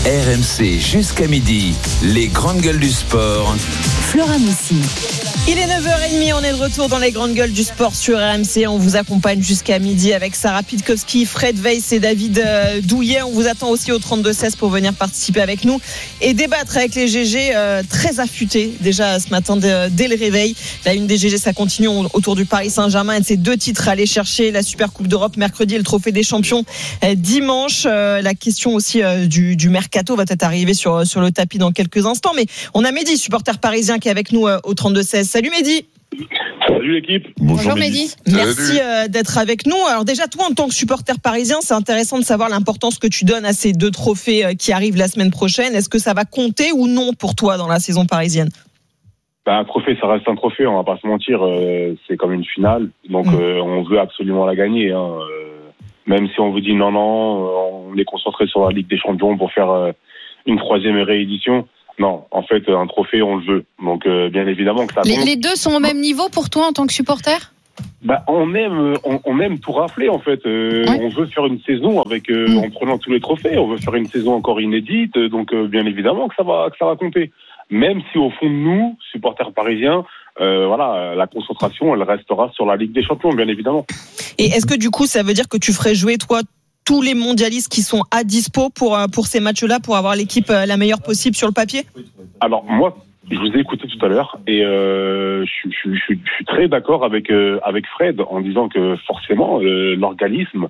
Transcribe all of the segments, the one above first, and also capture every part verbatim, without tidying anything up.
R M C jusqu'à midi, les grandes gueules du sport. Flora Moussi. Il est neuf heures trente, on est de retour dans les grandes gueules du sport sur R M C. On vous accompagne jusqu'à midi avec Sarah Pitkowski, Fred Weiss et David Douillet. On vous attend aussi au trente-deux seize pour venir participer avec nous et débattre avec les G G euh, très affûtés déjà ce matin de, dès le réveil. La une des G G, ça continue autour du Paris Saint-Germain et de ses deux titres à aller chercher, la Super Coupe d'Europe mercredi et le Trophée des Champions euh, dimanche. Euh, la question aussi euh, du, du mercato va peut-être arriver sur, sur le tapis dans quelques instants. Mais on a Mehdi, supporter parisien, qui est avec nous euh, au trente-deux seize. Salut Mehdi. Salut l'équipe. Bonjour, Bonjour Mehdi. Merci euh, d'être avec nous. Alors déjà, toi en tant que supporter parisien, c'est intéressant de savoir l'importance que tu donnes à ces deux trophées euh, qui arrivent la semaine prochaine. Est-ce que ça va compter ou non pour toi dans la saison parisienne ? Bah, un trophée, ça reste un trophée, on va pas se mentir. Euh, c'est comme une finale, donc mmh. euh, on veut absolument la gagner. Hein. Euh, même si on vous dit non, non, on est concentré sur la Ligue des Champions pour faire euh, une troisième réédition. Non, en fait, un trophée, on le veut. Donc, euh, bien évidemment que ça compte. Les, les deux sont au même niveau pour toi en tant que supporter ? Bah, on aime, on, on aime tout rafler en fait. Euh, oui. On veut faire une saison avec, euh, mmh. en prenant tous les trophées. On veut faire une saison encore inédite. Donc, euh, bien évidemment que ça va, que ça va compter. Même si au fond de nous, supporters parisiens, euh, voilà, la concentration, elle restera sur la Ligue des Champions, bien évidemment. Et est-ce que du coup, ça veut dire que tu ferais jouer toi tous les mondialistes qui sont à dispo pour, pour ces matchs-là, pour avoir l'équipe la meilleure possible sur le papier ? Alors moi, je vous ai écouté tout à l'heure et euh, je, je, je, je suis très d'accord avec, euh, avec Fred en disant que forcément, euh, l'organisme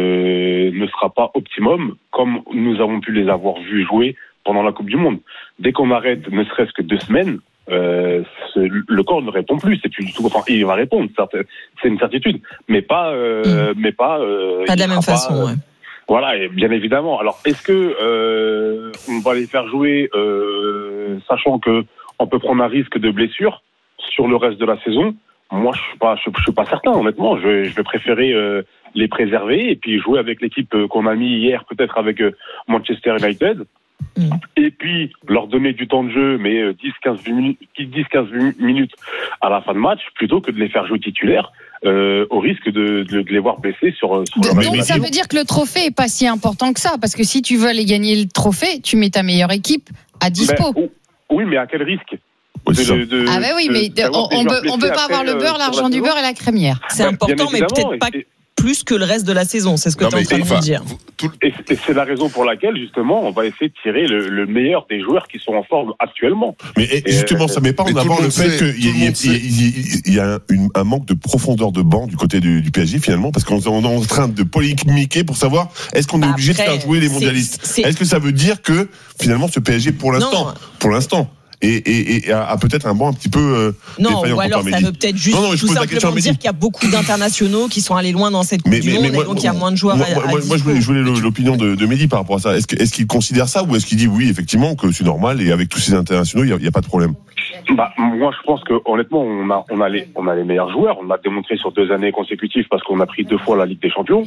euh, ne sera pas optimum comme nous avons pu les avoir vus jouer pendant la Coupe du Monde. Dès qu'on arrête ne serait-ce que deux semaines, euh, le corps ne répond plus. C'est plus du tout. Enfin, il va répondre, c'est une certitude, mais pas, euh, mmh. mais pas. Euh, pas de la même façon. Pas, ouais. Voilà, et bien évidemment. Alors, est-ce que euh, on va les faire jouer, euh, sachant que on peut prendre un risque de blessure sur le reste de la saison ? Moi, je suis pas, je, je suis pas certain. Honnêtement, je vais, je vais préférer euh, les préserver et puis jouer avec l'équipe qu'on a mis hier, peut-être avec euh, Manchester United. Mmh. Et puis leur donner du temps de jeu, mais dix à quinze minutes à la fin de match, plutôt que de les faire jouer titulaires, euh, au risque de, de, de les voir blessés sur, sur de, Donc ça veut dire que le trophée est pas si important que ça, parce que si tu veux aller gagner le trophée, tu mets ta meilleure équipe à dispo. Ben, oui, mais à quel risque ? De, de, de, ah ben oui, mais de, on, on peut, on peut pas avoir le beurre, l'argent du beurre et la crémière. C'est ben, important, mais peut-être pas et, plus que le reste de la saison, c'est ce que tu es en train de me dire. Et c'est la raison pour laquelle, justement, on va essayer de tirer le, le meilleur des joueurs qui sont en forme actuellement. Mais et, justement, ça ne met pas en avant le, le fait qu'il y, y, y, y a une, un manque de profondeur de banc du côté du, du P S G, finalement, parce qu'on est en train de polémiquer pour savoir est-ce qu'on est bah obligé après, de faire jouer les mondialistes. C'est, c'est... Est-ce que ça veut dire que, finalement, ce P S G, pour l'instant, non. pour l'instant, Et, et, et a, a peut-être un banc un petit peu euh, non, ou alors ça veut peut-être juste non, non, tout simplement dire qu'il y a beaucoup d'internationaux qui sont allés loin dans cette Coupe mais, du mais, Monde mais moi, et donc il y a moins de joueurs moi, à, à moi, moi je voulais, je voulais l'opinion de, de Mehdi par rapport à ça. Est-ce, que, est-ce qu'il considère ça ou est-ce qu'il dit oui effectivement que c'est normal et avec tous ces internationaux il n'y a, a pas de problème? Bah, moi je pense que honnêtement on a, on, a les, on a les meilleurs joueurs, on l'a démontré sur deux années consécutives parce qu'on a pris deux fois la Ligue des Champions,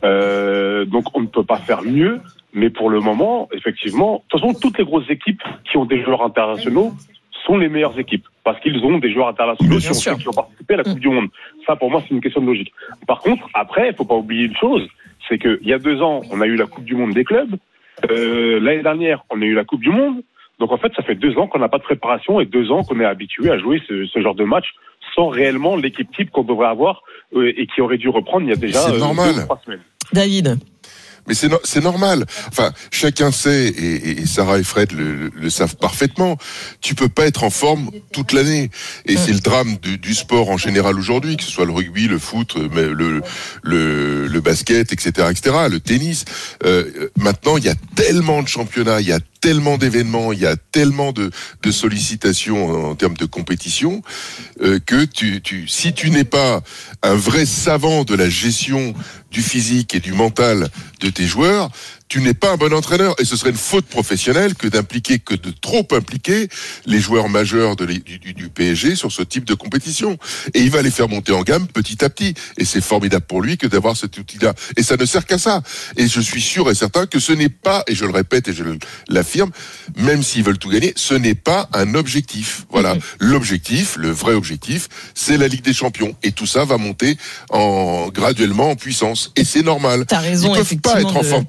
euh, donc on ne peut pas faire mieux, mais pour le moment effectivement, de toute façon toutes les grosses équipes qui ont des joueurs internationaux sont les meilleures équipes, parce qu'ils ont des joueurs internationaux qui ont, qui ont participé à la Coupe du Monde. Ça, pour moi, c'est une question de logique. Par contre, après, il faut pas oublier une chose, c'est qu'il y a deux ans, on a eu la Coupe du Monde des clubs, euh, l'année dernière, on a eu la Coupe du Monde, donc en fait, ça fait deux ans qu'on n'a pas de préparation et deux ans qu'on est habitué à jouer ce, ce genre de match sans réellement l'équipe type qu'on devrait avoir euh, et qui aurait dû reprendre il y a déjà euh, deux ou trois semaines. David. Mais c'est, no, c'est normal. Enfin, chacun sait, et, et Sarah et Fred le, le, le savent parfaitement, tu peux pas être en forme toute l'année. Et c'est le drame du, du sport en général aujourd'hui, que ce soit le rugby, le foot, le, le, le basket, et cetera, et cetera, le tennis. Euh, maintenant, il y a tellement de championnats, il y a tellement d'événements, il y a tellement de, de sollicitations en termes de compétition, euh, que tu, tu, si tu n'es pas un vrai savant de la gestion du physique et du mental de tes joueurs, tu n'es pas un bon entraîneur. Et ce serait une faute professionnelle que d'impliquer, que de trop impliquer les joueurs majeurs de du, du, du P S G sur ce type de compétition. Et il va les faire monter en gamme petit à petit. Et c'est formidable pour lui que d'avoir cet outil-là. Et ça ne sert qu'à ça. Et je suis sûr et certain que ce n'est pas, et je le répète et je l'affirme, même s'ils veulent tout gagner, ce n'est pas un objectif. Voilà. Mmh. L'objectif, le vrai objectif, c'est la Ligue des Champions. Et tout ça va monter en, graduellement en puissance. Et c'est normal. T'as raison, ils peuvent pas être en forme toute l'année. C'est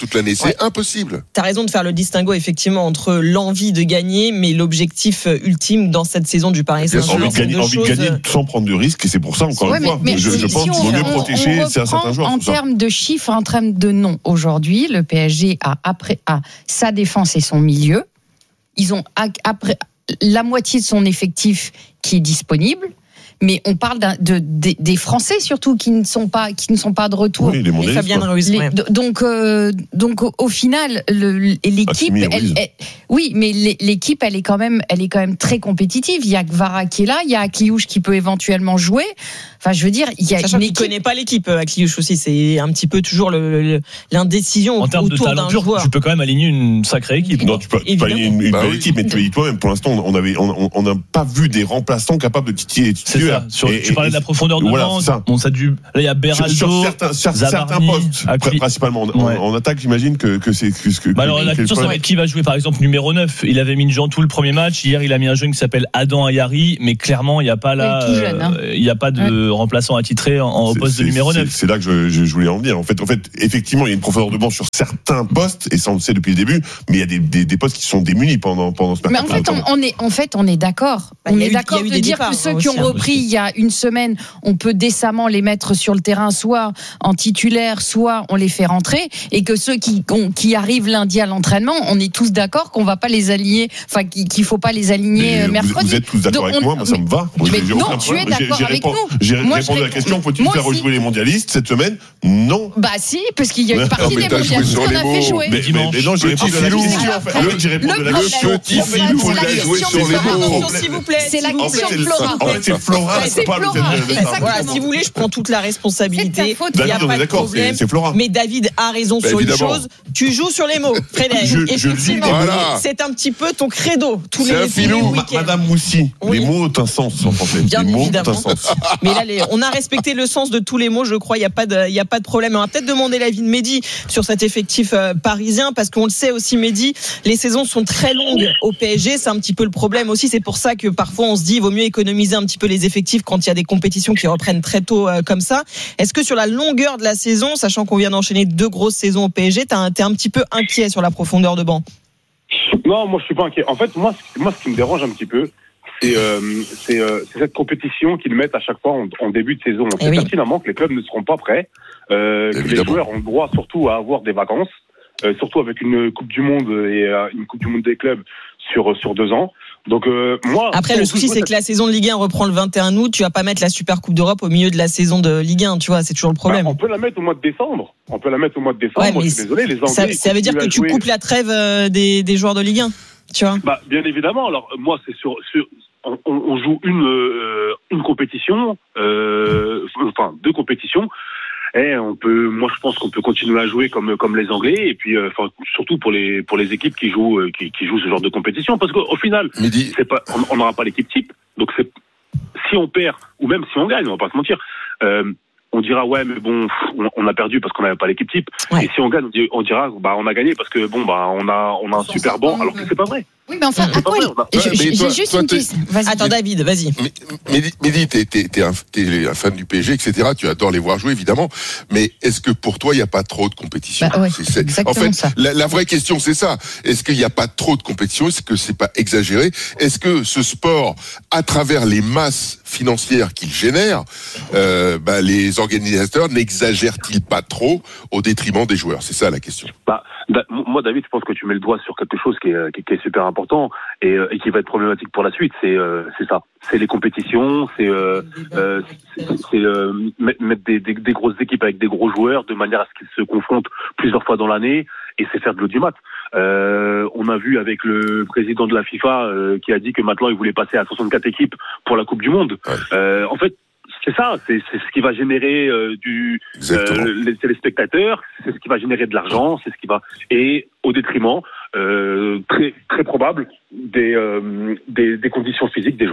C'est impossible. T'as raison de faire le distinguo effectivement entre l'envie de gagner, mais l'objectif ultime dans cette saison du Paris Saint-Germain. Envie de gagner, envie de gagner sans prendre de risques, et c'est pour ça encore ouais, une fois. Mais, mais je, si, je pense si qu'il vaut mieux on, protéger on certains joueurs. En termes de chiffres, en termes de noms, aujourd'hui, le P S G a après a sa défense et son milieu. Ils ont après la moitié de son effectif qui est disponible. Mais on parle de, de, des Français surtout qui ne sont pas qui ne sont pas de retour. Oui, les et Fabien Ruiz. Ouais. Donc euh, donc au, au final le, l'équipe, elle, elle, oui, mais l'équipe elle est quand même elle est quand même très compétitive. Il y a Kvara qui est là, il y a Akliouche qui peut éventuellement jouer. Enfin, je veux dire, il y a Sachant une qu'il équipe. connaît pas l'équipe. Akliouche aussi, c'est un petit peu toujours le, le, l'indécision en termes autour de talent d'un pur, joueur. Tu peux quand même aligner une sacrée équipe. Non, tu peux, tu peux aligner une, une bah belle oui. équipe, mais tu dis toi-même. Pour l'instant, on avait on n'a pas vu des remplaçants capables de titiller. C'est ça. Sur, et, tu parlais et, de la profondeur de voilà, banc. Ça. Bon, ça dû. Là, il y a Beraldo, sur, sur certains, sur certains postes, Akli... principalement en, ouais. en attaque, j'imagine que, que c'est que, que, bah alors la question, ça va être qui va jouer par exemple numéro neuf. Il avait mis une jambe tout le premier match. Hier, il a mis un jeune qui s'appelle Adam Ayari, mais clairement, il n'y a pas là, il n'y a pas de remplaçant attitré en, en poste de numéro neuf. C'est là que je, je, je voulais en venir. En fait, en fait, effectivement, il y a une profondeur de banc sur certains postes, et ça on le sait depuis le début. Mais il y a des, des, des postes qui sont démunis pendant pendant ce mercato. Mais en fait, on, on est en fait, on est d'accord. Bah, on est eu, d'accord de dire départs, que ceux qui ont repris il y a une semaine, on peut décemment les mettre sur le terrain, soit en titulaire, soit on les fait rentrer, et que ceux qui on, qui arrivent lundi à l'entraînement, on est tous d'accord qu'on va pas les aligner, enfin qu'il faut pas les aligner vous, mercredi. Vous êtes tous d'accord Donc, avec on, moi, moi ça me va. Mais j'ai non, tu es d'accord j'ai, avec répondu, nous. J'ai répondu à la question, faut-il faire rejouer les mondialistes cette semaine? Non. Bah si, parce qu'il y a une partie des mondialistes qu'on a fait jouer. Mais non, j'ai répondu à la question. J'ai répondu à la question. Le petit filou, faut la jouer sur les mots. S'il vous plaît. C'est la question Flora. En fait, c'est Flora. C'est Flora. Exactement. Si vous voulez, je prends toute la responsabilité. Il n'y a pas de problème. Mais David a raison sur une chose. Tu joues sur les mots, Frédéric. Effectivement, c'est un petit peu ton credo. Tous les filou. Madame Moussi, les mots ont un sens en français. Bien les mots évidemment. ont un sens. Mais là, les, on a respecté le sens de tous les mots, je crois. Il n'y a pas de, il y a pas de problème. On va peut-être demander l'avis de Mehdi sur cet effectif euh, parisien, parce qu'on le sait aussi, Mehdi, les saisons sont très longues au P S G. C'est un petit peu le problème aussi. C'est pour ça que parfois on se dit, il vaut mieux économiser un petit peu les effectifs quand il y a des compétitions qui reprennent très tôt euh, comme ça. Est-ce que sur la longueur de la saison, sachant qu'on vient d'enchaîner deux grosses saisons au P S G, t'es un, t'es un petit peu inquiet sur la profondeur de banc? Non, moi je suis pas inquiet. En fait, moi, moi, ce qui me dérange un petit peu, c'est, euh, c'est, euh, c'est cette compétition qu'ils mettent à chaque fois en, en début de saison. On sait oui. pertinemment que les clubs ne seront pas prêts, euh, que les joueurs ont droit surtout à avoir des vacances, euh, surtout avec une Coupe du Monde et euh, une Coupe du Monde des clubs sur sur deux ans. Donc euh, moi. Après, le souci, c'est que la saison de Ligue un reprend le vingt et un août. Tu vas pas mettre la Super Coupe d'Europe au milieu de la saison de Ligue un, tu vois. C'est toujours le problème. Bah, on peut la mettre au mois de décembre. On peut la mettre au mois de décembre. Ouais, moi, je suis désolé, les Anglais. Ça, ça veut dire que tu jouer... coupes la trêve des des joueurs de Ligue un, tu vois. Bah, bien évidemment. Alors moi, c'est sur sur. On, on joue une euh, une compétition, euh, enfin deux compétitions. Et on peut, moi je pense qu'on peut continuer à jouer comme comme les Anglais, et puis euh, enfin surtout pour les pour les équipes qui jouent euh, qui, qui jouent ce genre de compétition, parce qu'au final Midi. c'est pas on n'aura pas l'équipe type, donc c'est si on perd ou même si on gagne, on va pas se mentir, euh, on dira ouais mais bon on, on a perdu parce qu'on n'avait pas l'équipe type, ouais. Et si on gagne on dira bah on a gagné parce que bon bah on a on a un super banc, alors que c'est pas vrai. Oui, mais enfin, à quoi il... J'ai juste une question. Attends, David, vas-y. Mehdi, t'es, t'es, t'es, un, t'es un fan du P S G, et cetera. Tu adores les voir jouer, évidemment. Mais est-ce que pour toi, il n'y a pas trop de compétition? Bah, ouais, c'est, c'est, En fait, ça. La, la vraie question, c'est ça. Est-ce qu'il n'y a pas trop de compétition? Est-ce que c'est pas exagéré? Est-ce que ce sport, à travers les masses financières qu'il génère, euh, bah, les organisateurs n'exagèrent-ils pas trop au détriment des joueurs? C'est ça la question. Bah, da, moi, David, je pense que tu mets le doigt sur quelque chose qui est, qui, qui est super important. Et, et qui va être problématique pour la suite, c'est euh, c'est ça, c'est les compétitions, c'est euh, euh, c'est, c'est euh, mettre des, des, des grosses équipes avec des gros joueurs de manière à ce qu'ils se confrontent plusieurs fois dans l'année, et c'est faire de l'audimat. Euh, on a vu avec le président de la FIFA euh, qui a dit que maintenant il voulait passer à soixante-quatre équipes pour la Coupe du Monde. Ouais. Euh, en fait, c'est ça, c'est, c'est ce qui va générer euh, du euh, les téléspectateurs, c'est ce qui va générer de l'argent, c'est ce qui va et au détriment euh, très très probable des, euh, des des conditions physiques des joueurs.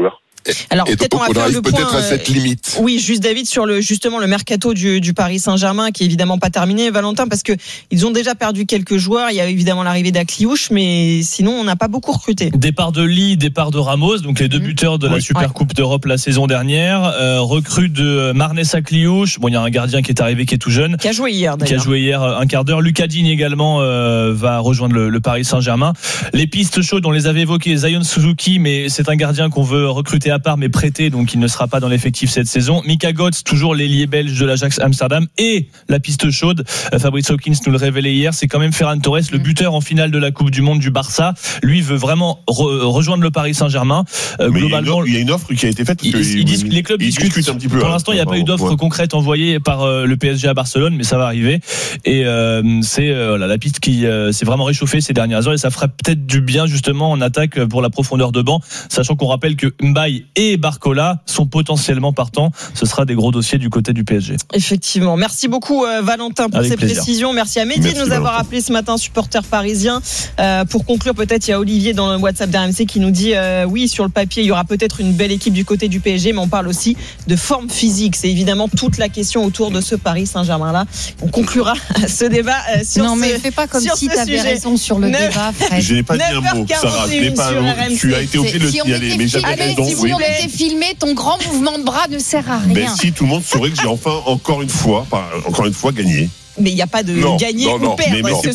Alors et peut-être donc, on va on faire arrive le peut-être point, à cette limite. Oui, juste David sur le justement le mercato du, du Paris Saint-Germain qui est évidemment pas terminé, Valentin, parce que ils ont déjà perdu quelques joueurs. Il y a évidemment l'arrivée d'Akliouche, mais sinon on n'a pas beaucoup recruté. Départ de Lee, départ de Ramos, donc les deux buteurs de la oui. Super ouais. Coupe d'Europe la saison dernière. Euh, recrue de Marnès Akliouche. Bon, il y a un gardien qui est arrivé, qui est tout jeune, qui a joué hier d'ailleurs. Qui a joué hier un quart d'heure. Lucas Digne également euh, va rejoindre le, le Paris Saint-Germain. Les pistes chaudes, on les avait évoquées. Zion Suzuki, mais c'est un gardien qu'on veut recruter à part, mais prêté, donc il ne sera pas dans l'effectif cette saison. Mika Götze, toujours l'ailier belge de l'Ajax Amsterdam, et la piste chaude. Fabrice Hawkins nous le révélait hier, c'est quand même Ferran Torres, le buteur en finale de la Coupe du Monde du Barça. Lui veut vraiment re- rejoindre le Paris Saint-Germain. Euh, globalement, il y a une offre qui a été faite. Parce ils, ils, ils, les clubs ils discutent. discutent un petit peu. Pour l'instant, il n'y a pas eu d'offre ouais. concrète envoyée par euh, le P S G à Barcelone, mais ça va arriver. Et euh, c'est euh, voilà, la piste qui euh, s'est vraiment réchauffée ces dernières heures, et ça ferait peut-être du bien justement en attaque pour la profondeur de banc, sachant qu'on rappelle que Mbaye et Barcola sont potentiellement partants. Ce sera des gros dossiers du côté du P S G. Effectivement. Merci beaucoup euh, Valentin pour Avec ces plaisir. précisions. Merci à Mehdi Merci de nous avoir appelé ce matin, supporter parisien. Euh, pour conclure, peut-être il y a Olivier dans le WhatsApp d'R M C qui nous dit euh, oui, sur le papier il y aura peut-être une belle équipe du côté du P S G, mais on parle aussi de forme physique. C'est évidemment toute la question autour de ce Paris Saint-Germain là. On conclura ce débat euh, sur non ce mais fais pas comme si tu avais raison sur le neuf débat, Fred. Je n'ai pas dit un mot, Sarah. Je n'ai pas un mot. Tu as été obligé de le signaler, mais j'avais raison. Si on était filmé, ton grand mouvement de bras ne sert à rien. Mais si tout le monde saurait que j'ai enfin encore une fois, encore une fois gagné. Mais il n'y a pas de non, gagner non, ou non, perdre. Mais, mais ce